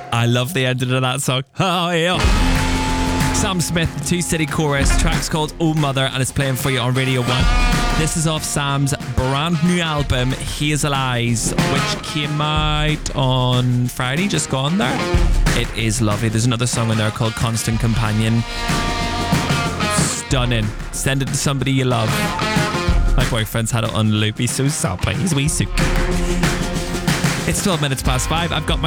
I love the ending of that song. Oh, yeah. Sam Smith, the Two City Chorus. Track's called Oh Mother and it's playing for you on Radio 1. This is off Sam's brand new album, Hazel Eyes, which came out on Friday, just gone there. It is lovely. There's another song in there called Constant Companion. Stunning. Send it to somebody you love. My boyfriend's had it on loop. He's so soppy. He's wee sook. It's 12 minutes past 5. I've got my